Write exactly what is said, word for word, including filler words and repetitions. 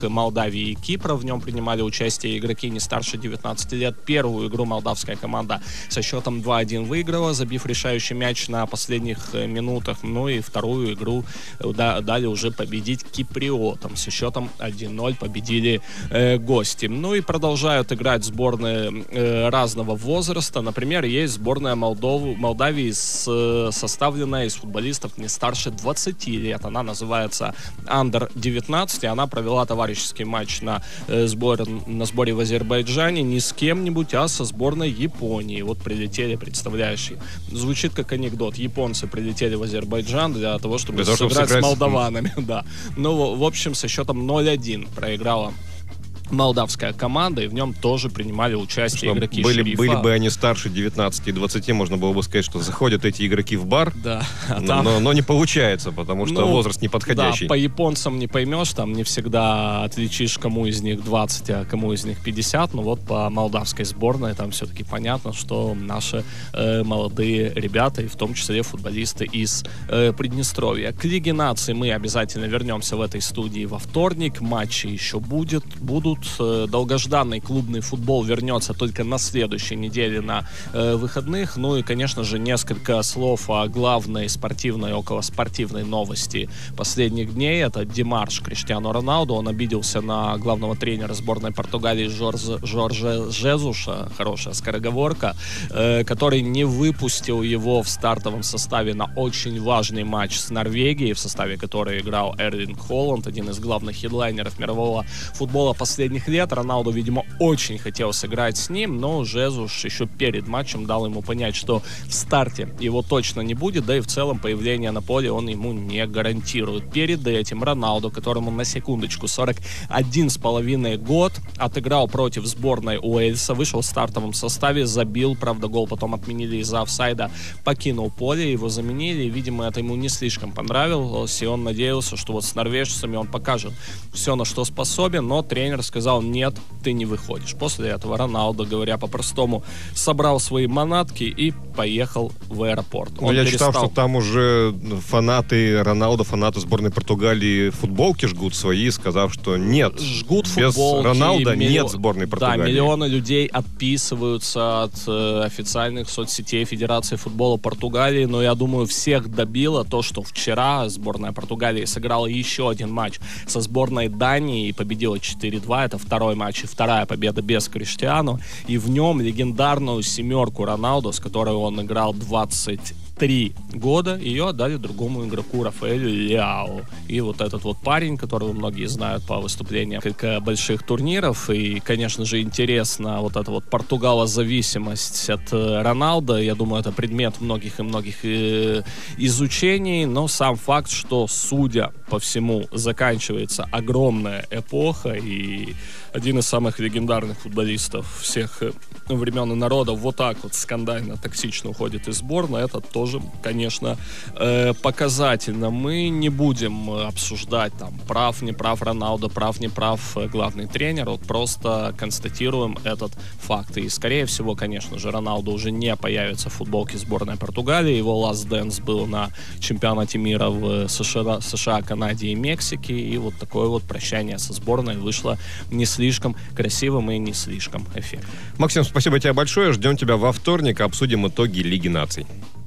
Молдавии и Кипра. В нем принимали участие игроки не старше девятнадцати лет. Первую игру молдавская команда со счетом два один выиграла, забив решающий мяч на последних минутах. Ну и вторую игру дали уже победить киприотам. Со счетом один ноль победили э, гости. Ну и продолжают играть сборные э, разного возраста. Например, есть сборная Молдову, Молдавии, с, э, составленная из футболистов не старше двадцати лет. Она называется андер девятнадцать, и она провела товарищеский матч на, э, сбор, на сборе в Азербайджане не с кем-нибудь, а со сборной Японии. Вот прилетели, представляешь, звучит как анекдот. Японцы прилетели в Азербайджан для того, чтобы для того, сыграть, чтобы сыграть с молдаванами. Да. Ну, в общем, со счетом ноль один проиграла молдавская команда, и в нем тоже принимали участие что игроки были, Шерифа. Были бы они старше девятнадцати и двадцати, можно было бы сказать, что заходят эти игроки в бар, да, а но, там... но, но не получается, потому что ну, возраст неподходящий. Да, по японцам не поймешь, там не всегда отличишь, кому из них двадцать, а кому из них пятьдесят, но вот по молдавской сборной там все-таки понятно, что наши э, молодые ребята, и в том числе футболисты из э, Приднестровья. К Лиге наций мы обязательно вернемся в этой студии во вторник, матчи еще будет, будут. Долгожданный клубный футбол вернется только на следующей неделе на э, выходных. Ну и, конечно же, несколько слов о главной спортивной, околоспортивной новости последних дней. Это демарш Криштиану Роналду. Он обиделся на главного тренера сборной Португалии Жоржа, Жоржа Жезуша, хорошая скороговорка, э, который не выпустил его в стартовом составе на очень важный матч с Норвегией, в составе которой играл Эрлинг Холланд, один из главных хедлайнеров мирового футбола последних лет. Роналду, видимо, очень хотел сыграть с ним, но Жезуш еще перед матчем дал ему понять, что в старте его точно не будет, да и в целом появление на поле он ему не гарантирует. Перед этим Роналду, которому на секундочку сорок один с половиной год, отыграл против сборной Уэльса, вышел в стартовом составе, забил, правда, гол потом отменили из-за офсайда, покинул поле, его заменили, и, видимо, это ему не слишком понравилось, и он надеялся, что вот с норвежцами он покажет все, на что способен, но тренер сказал: нет, ты не выходишь. После этого Роналдо, говоря по-простому, собрал свои манатки и поехал в аэропорт. Он я перестал... читал, что там уже фанаты Роналдо, фанаты сборной Португалии футболки жгут свои, сказав, что нет, жгут без футболки, Роналдо милли... нет сборной Португалии. Да, миллионы людей отписываются от э, официальных соцсетей Федерации футбола Португалии, но я думаю, всех добило то, что вчера сборная Португалии сыграла еще один матч со сборной Дании и победила четыре два. Это второй матч и вторая победа без Криштиану. И в нем легендарную семерку Роналду, с которой он играл двадцать три года, ее отдали другому игроку, Рафаэлю Леау. И вот этот вот парень, которого многие знают по выступлениям несколько больших турниров, и, конечно же, интересно вот эта вот португалозависимость от Роналдо, я думаю, это предмет многих и многих э, изучений, но сам факт, что, судя по всему, заканчивается огромная эпоха, и один из самых легендарных футболистов всех времен и народов вот так вот скандально, токсично уходит из сборной, это тоже, конечно, э, показательно. Мы не будем обсуждать, там, прав, не прав Роналдо, прав, не прав главный тренер, вот просто констатируем этот факт. И, скорее всего, конечно же, Роналдо уже не появится в футболке сборной Португалии. Его last dance был на чемпионате мира в США, США, Канаде и Мексике, и вот такое вот прощание со сборной вышло не слишком красивым и не слишком эффектным. Максим, спасибо тебе большое. Ждем тебя во вторник. Обсудим итоги Лиги наций.